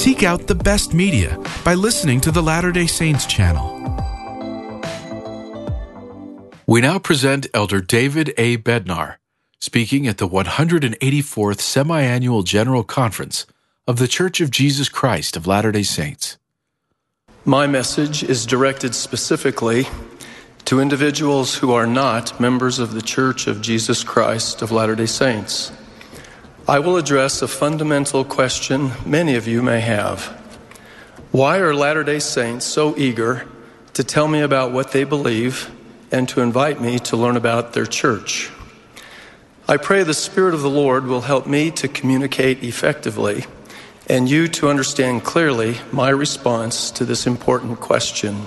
Seek out the best media by listening to the Latter-day Saints channel. We now present Elder David A. Bednar, speaking at the 184th Semi-Annual General Conference of The Church of Jesus Christ of Latter-day Saints. My message is directed specifically to individuals who are not members of the Church of Jesus Christ of Latter-day Saints. I will address a fundamental question many of you may have. Why are Latter-day Saints so eager to tell me about what they believe and to invite me to learn about their church? I pray the Spirit of the Lord will help me to communicate effectively and you to understand clearly my response to this important question.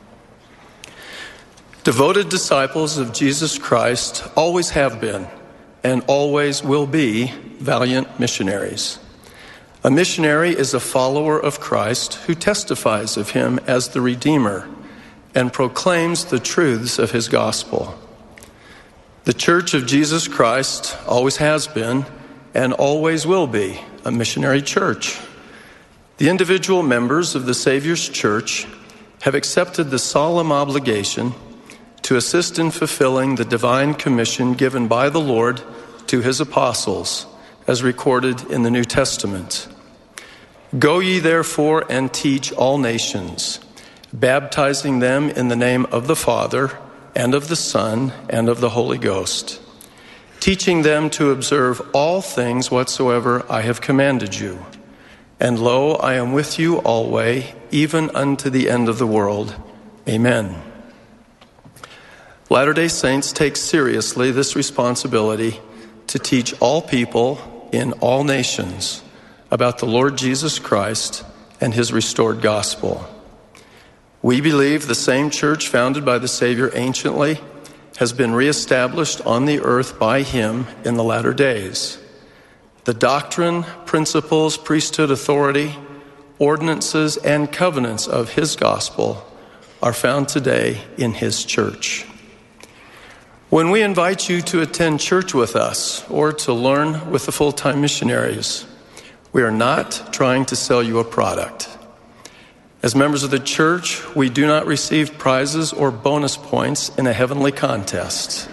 Devoted disciples of Jesus Christ always have been and always will be valiant missionaries. A missionary is a follower of Christ who testifies of him as the Redeemer and proclaims the truths of his gospel. The Church of Jesus Christ always has been and always will be a missionary church. The individual members of the Savior's Church have accepted the solemn obligation to assist in fulfilling the divine commission given by the Lord to his apostles, as recorded in the New Testament. Go ye therefore and teach all nations, baptizing them in the name of the Father, and of the Son, and of the Holy Ghost, teaching them to observe all things whatsoever I have commanded you. And lo, I am with you always, even unto the end of the world. Amen. Latter-day Saints take seriously this responsibility to teach all people in all nations about the Lord Jesus Christ and his restored gospel. We believe the same church founded by the Savior anciently has been reestablished on the earth by him in the latter days. The doctrine, principles, priesthood authority, ordinances, and covenants of his gospel are found today in his church. When we invite you to attend church with us or to learn with the full-time missionaries, we are not trying to sell you a product. As members of the church, we do not receive prizes or bonus points in a heavenly contest.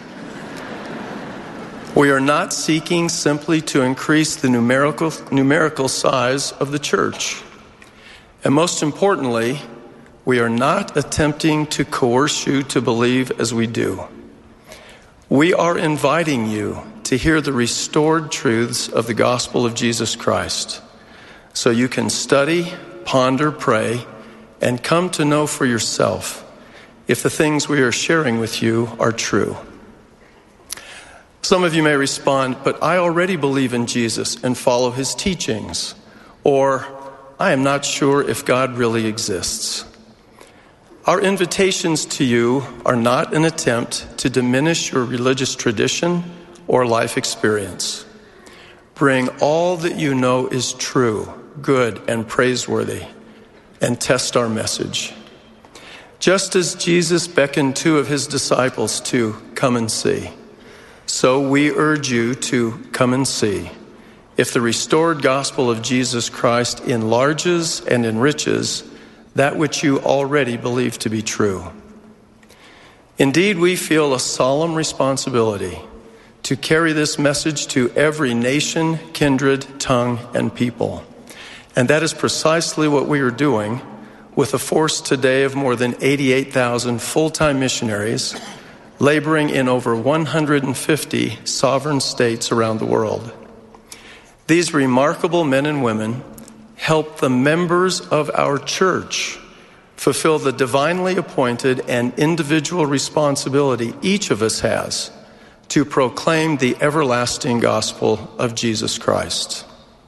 We are not seeking simply to increase the numerical size of the church. And most importantly, we are not attempting to coerce you to believe as we do. We are inviting you to hear the restored truths of the gospel of Jesus Christ so you can study, ponder, pray, and come to know for yourself if the things we are sharing with you are true. Some of you may respond, but I already believe in Jesus and follow his teachings, or I am not sure if God really exists. Our invitations to you are not an attempt to diminish your religious tradition or life experience. Bring all that you know is true, good, and praiseworthy, and test our message. Just as Jesus beckoned two of his disciples to come and see, so we urge you to come and see if the restored gospel of Jesus Christ enlarges and enriches that which you already believe to be true. Indeed, we feel a solemn responsibility to carry this message to every nation, kindred, tongue, and people. And that is precisely what we are doing with a force today of more than 88,000 full-time missionaries laboring in over 150 sovereign states around the world. These remarkable men and women help the members of our church fulfill the divinely appointed and individual responsibility each of us has to proclaim the everlasting gospel of Jesus Christ.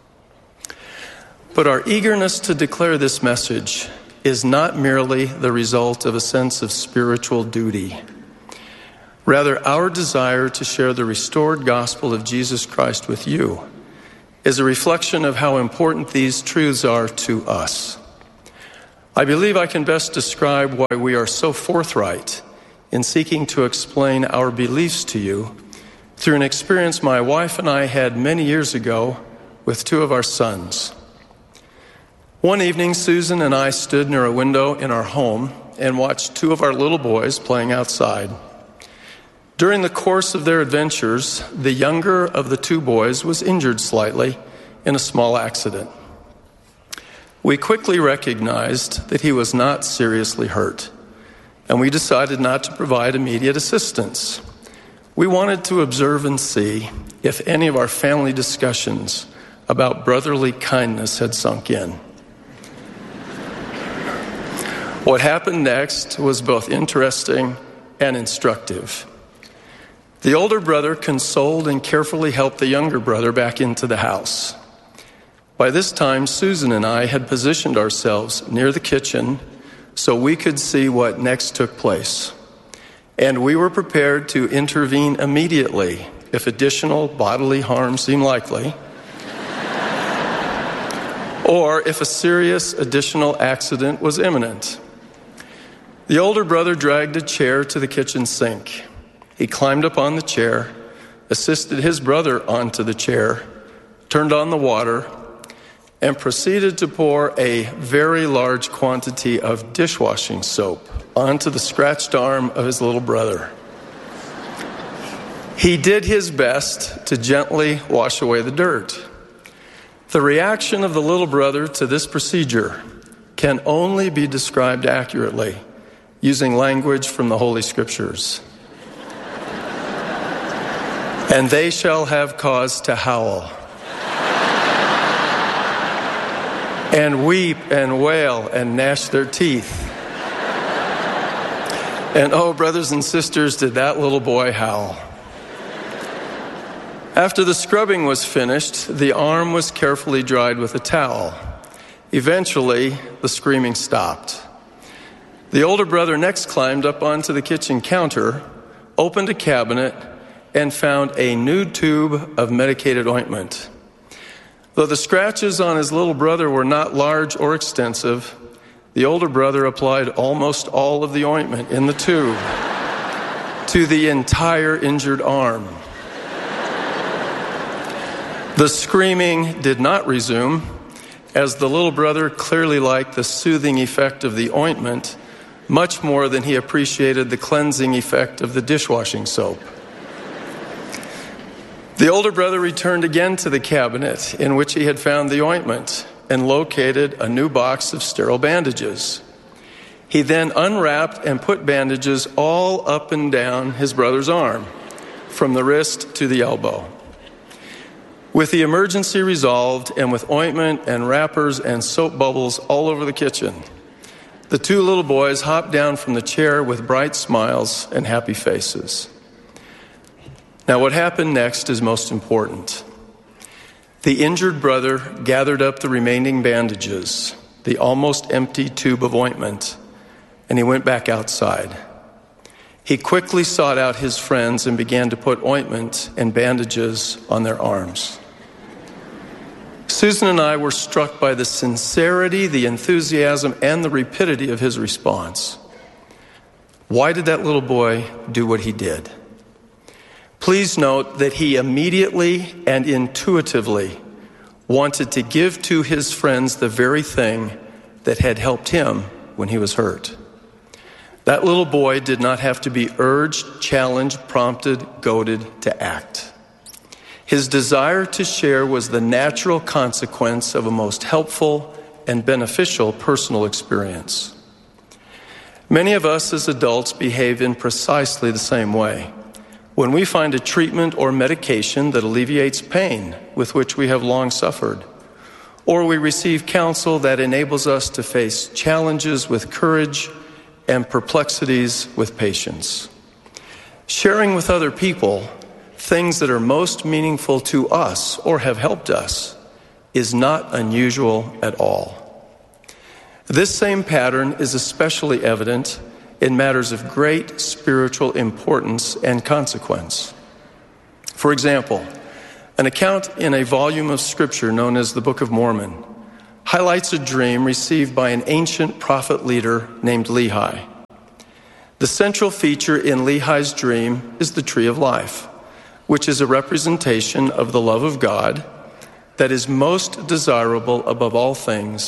But our eagerness to declare this message is not merely the result of a sense of spiritual duty. Rather, our desire to share the restored gospel of Jesus Christ with you is a reflection of how important these truths are to us. I believe I can best describe why we are so forthright in seeking to explain our beliefs to you through an experience my wife and I had many years ago with two of our sons. One evening, Susan and I stood near a window in our home and watched two of our little boys playing outside. During the course of their adventures, the younger of the two boys was injured slightly in a small accident. We quickly recognized that he was not seriously hurt, and we decided not to provide immediate assistance. We wanted to observe and see if any of our family discussions about brotherly kindness had sunk in. What happened next was both interesting and instructive. The older brother consoled and carefully helped the younger brother back into the house. By this time, Susan and I had positioned ourselves near the kitchen so we could see what next took place. And we were prepared to intervene immediately if additional bodily harm seemed likely, or if a serious additional accident was imminent. The older brother dragged a chair to the kitchen sink. He climbed up on the chair, assisted his brother onto the chair, turned on the water, and proceeded to pour a very large quantity of dishwashing soap onto the scratched arm of his little brother. He did his best to gently wash away the dirt. The reaction of the little brother to this procedure can only be described accurately using language from the Holy Scriptures. And they shall have cause to howl, and weep and wail and gnash their teeth. And oh, brothers and sisters, did that little boy howl. After the scrubbing was finished, the arm was carefully dried with a towel. Eventually, the screaming stopped. The older brother next climbed up onto the kitchen counter, opened a cabinet, and found a new tube of medicated ointment. Though the scratches on his little brother were not large or extensive, the older brother applied almost all of the ointment in the tube to the entire injured arm. The screaming did not resume, as the little brother clearly liked the soothing effect of the ointment much more than he appreciated the cleansing effect of the dishwashing soap. The older brother returned again to the cabinet in which he had found the ointment and located a new box of sterile bandages. He then unwrapped and put bandages all up and down his brother's arm, from the wrist to the elbow. With the emergency resolved, and with ointment and wrappers and soap bubbles all over the kitchen, the two little boys hopped down from the chair with bright smiles and happy faces. Now, what happened next is most important. The injured brother gathered up the remaining bandages, the almost empty tube of ointment, and he went back outside. He quickly sought out his friends and began to put ointment and bandages on their arms. Susan and I were struck by the sincerity, the enthusiasm, and the rapidity of his response. Why did that little boy do what he did? Please note that he immediately and intuitively wanted to give to his friends the very thing that had helped him when he was hurt. That little boy did not have to be urged, challenged, prompted, goaded to act. His desire to share was the natural consequence of a most helpful and beneficial personal experience. Many of us as adults behave in precisely the same way. When we find a treatment or medication that alleviates pain with which we have long suffered, or we receive counsel that enables us to face challenges with courage and perplexities with patience. Sharing with other people things that are most meaningful to us or have helped us is not unusual at all. This same pattern is especially evident in matters of great spiritual importance and consequence. For example, an account in a volume of scripture known as the Book of Mormon highlights a dream received by an ancient prophet leader named Lehi. The central feature in Lehi's dream is the tree of life, which is a representation of the love of God that is most desirable above all things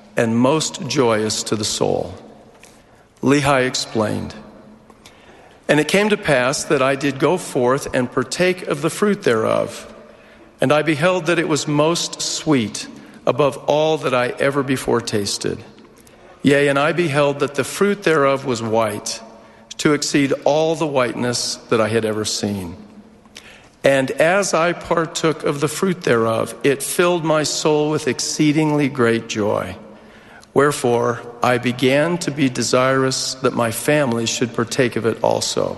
and most joyous to the soul. Lehi explained, "And it came to pass that I did go forth and partake of the fruit thereof, and I beheld that it was most sweet above all that I ever before tasted. Yea, and I beheld that the fruit thereof was white, to exceed all the whiteness that I had ever seen. And as I partook of the fruit thereof, it filled my soul with exceedingly great joy. Wherefore I began to be desirous that my family should partake of it also."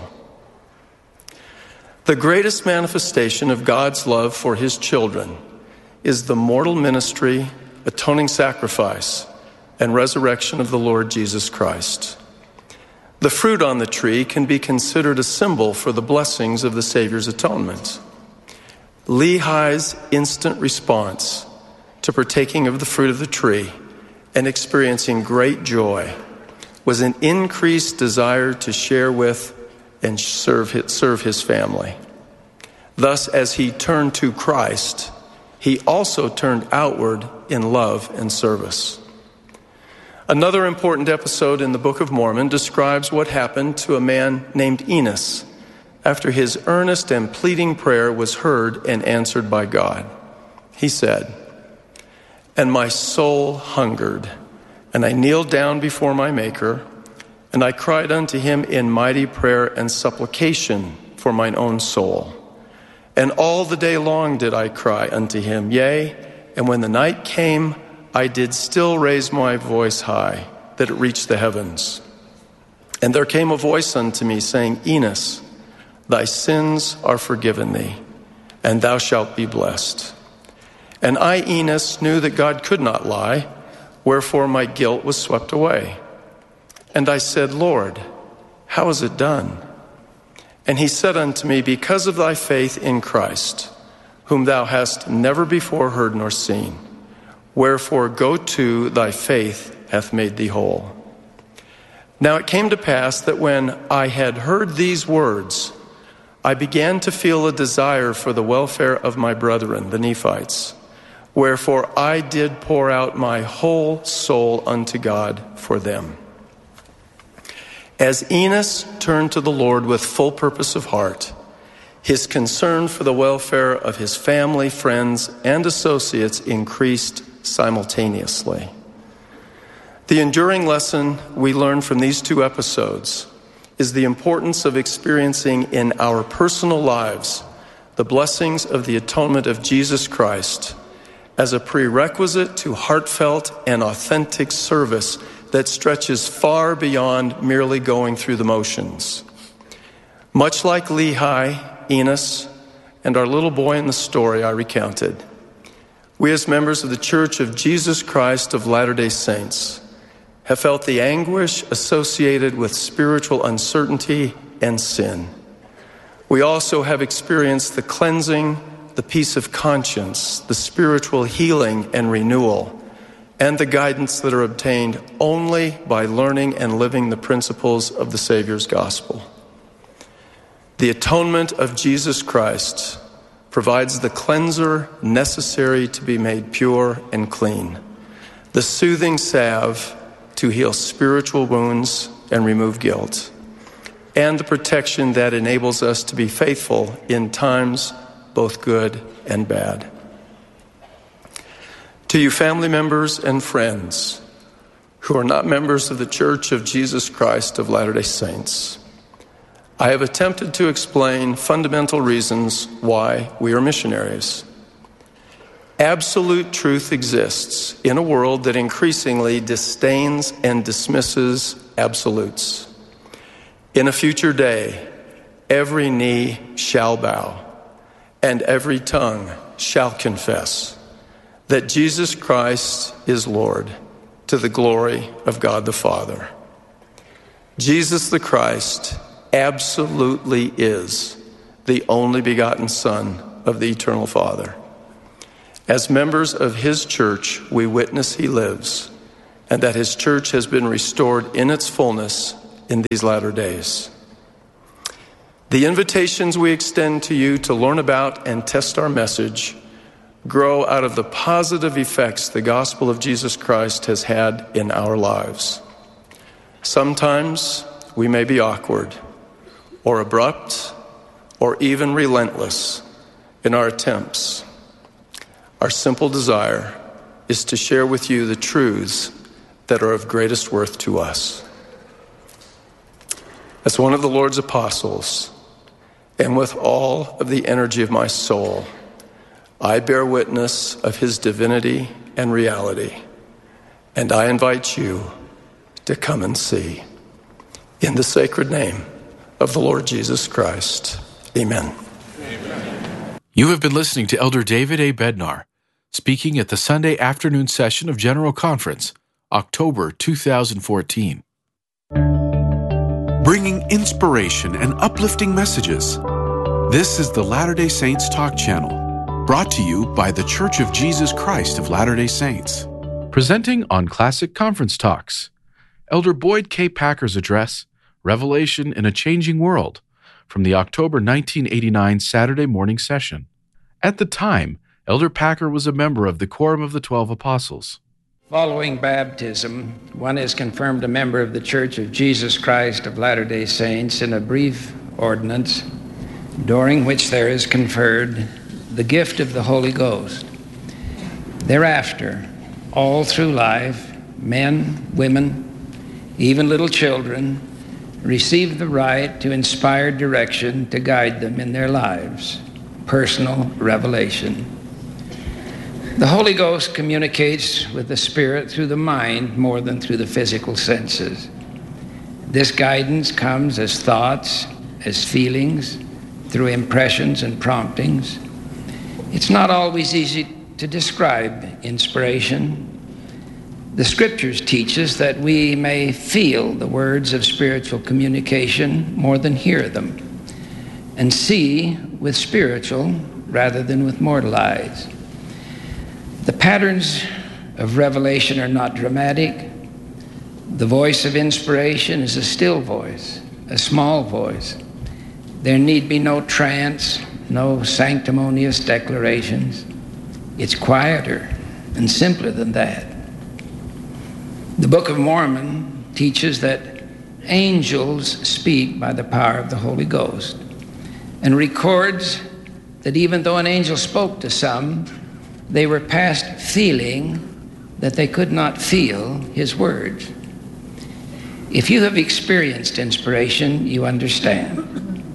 The greatest manifestation of God's love for his children is the mortal ministry, atoning sacrifice, and resurrection of the Lord Jesus Christ. The fruit on the tree can be considered a symbol for the blessings of the Savior's atonement. Lehi's instant response to partaking of the fruit of the tree and experiencing great joy was an increased desire to share with and serve his family. Thus, as he turned to Christ, he also turned outward in love and service. Another important episode in the Book of Mormon describes what happened to a man named Enos after his earnest and pleading prayer was heard and answered by God. He said, "And my soul hungered, and I kneeled down before my Maker, and I cried unto him in mighty prayer and supplication for mine own soul. And all the day long did I cry unto him, yea, and when the night came, I did still raise my voice high, that it reached the heavens. And there came a voice unto me, saying, Enos, thy sins are forgiven thee, and thou shalt be blessed. And I, Enos, knew that God could not lie, wherefore my guilt was swept away. And I said, Lord, how is it done? And he said unto me, because of thy faith in Christ, whom thou hast never before heard nor seen. Wherefore go to, thy faith hath made thee whole. Now it came to pass that when I had heard these words, I began to feel a desire for the welfare of my brethren, the Nephites. Wherefore I did pour out my whole soul unto God for them. As Enos turned to the Lord with full purpose of heart, his concern for the welfare of his family, friends, and associates increased simultaneously. The enduring lesson we learn from these two episodes is the importance of experiencing in our personal lives the blessings of the atonement of Jesus Christ as a prerequisite to heartfelt and authentic service that stretches far beyond merely going through the motions. Much like Lehi, Enos, and our little boy in the story I recounted, we as members of the Church of Jesus Christ of Latter-day Saints have felt the anguish associated with spiritual uncertainty and sin. We also have experienced the cleansing, the peace of conscience, the spiritual healing and renewal, and the guidance that are obtained only by learning and living the principles of the Savior's gospel. The atonement of Jesus Christ provides the cleanser necessary to be made pure and clean, the soothing salve to heal spiritual wounds and remove guilt, and the protection that enables us to be faithful in times both good and bad. To you family members and friends who are not members of the Church of Jesus Christ of Latter-day Saints, I have attempted to explain fundamental reasons why we are missionaries. Absolute truth exists in a world that increasingly disdains and dismisses absolutes. In a future day, every knee shall bow and every tongue shall confess that Jesus Christ is Lord, to the glory of God the Father. Jesus the Christ absolutely is the only begotten Son of the Eternal Father. As members of his church, we witness he lives, and that his church has been restored in its fullness in these latter days. The invitations we extend to you to learn about and test our message grow out of the positive effects the gospel of Jesus Christ has had in our lives. Sometimes we may be awkward or abrupt or even relentless in our attempts. Our simple desire is to share with you the truths that are of greatest worth to us. As one of the Lord's apostles, and with all of the energy of my soul, I bear witness of his divinity and reality, and I invite you to come and see. In the sacred name of the Lord Jesus Christ, amen. You have been listening to Elder David A. Bednar, speaking at the Sunday afternoon session of General Conference, October 2014. Bringing inspiration and uplifting messages. This is the Latter-day Saints Talk Channel, brought to you by the Church of Jesus Christ of Latter-day Saints. Presenting on Classic Conference Talks, Elder Boyd K. Packer's address, Revelation in a Changing World, from the October 1989 Saturday morning session. At the time, Elder Packer was a member of the Quorum of the 12 Apostles. Following baptism, one is confirmed a member of the Church of Jesus Christ of Latter-day Saints in a brief ordinance, during which there is conferred the gift of the Holy Ghost. Thereafter, all through life, men, women, even little children, receive the right to inspired direction to guide them in their lives, personal revelation. The Holy Ghost communicates with the Spirit through the mind more than through the physical senses. This guidance comes as thoughts, as feelings, through impressions and promptings. It's not always easy to describe inspiration. The Scriptures teach us that we may feel the words of spiritual communication more than hear them, and see with spiritual rather than with mortal eyes. The patterns of revelation are not dramatic. The voice of inspiration is a still voice, a small voice. There need be no trance, no sanctimonious declarations. It's quieter and simpler than that. The Book of Mormon teaches that angels speak by the power of the Holy Ghost, and records that even though an angel spoke to some, they were past feeling that they could not feel his words. If you have experienced inspiration, you understand.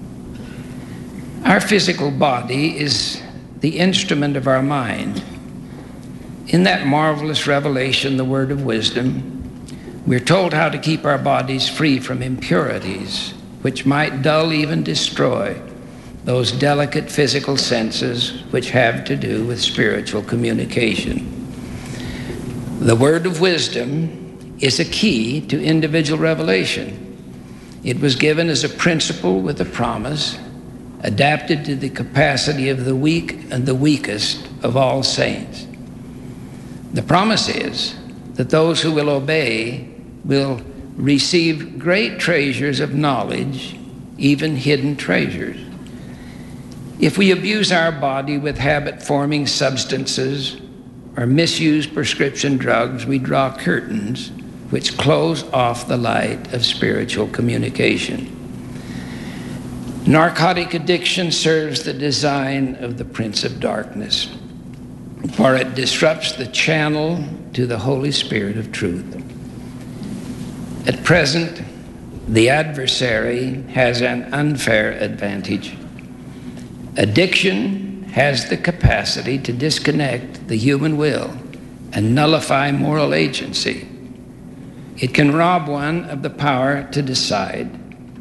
Our physical body is the instrument of our mind. In that marvelous revelation, the word of wisdom, we're told how to keep our bodies free from impurities, which might dull, even destroy, those delicate physical senses which have to do with spiritual communication. The word of wisdom is a key to individual revelation. It was given as a principle with a promise, adapted to the capacity of the weak and the weakest of all saints. The promise is that those who will obey will receive great treasures of knowledge, even hidden treasures. If we abuse our body with habit-forming substances or misuse prescription drugs, we draw curtains which close off the light of spiritual communication. Narcotic addiction serves the design of the Prince of Darkness, for it disrupts the channel to the Holy Spirit of truth. At present, the adversary has an unfair advantage. Addiction has the capacity to disconnect the human will and nullify moral agency. It can rob one of the power to decide.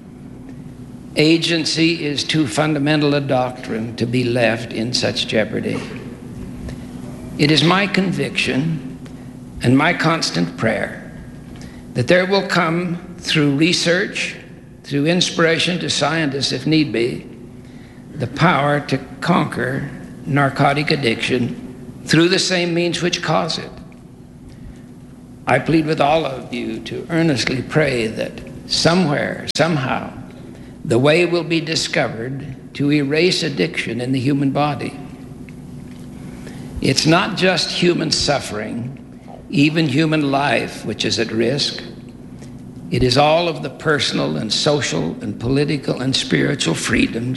Agency is too fundamental a doctrine to be left in such jeopardy. It is my conviction and my constant prayer that there will come, through research, through inspiration to scientists if need be, the power to conquer narcotic addiction through the same means which cause it. I plead with all of you to earnestly pray that somewhere, somehow, the way will be discovered to erase addiction in the human body. It's not just human suffering, even human life, which is at risk. It is all of the personal and social and political and spiritual freedoms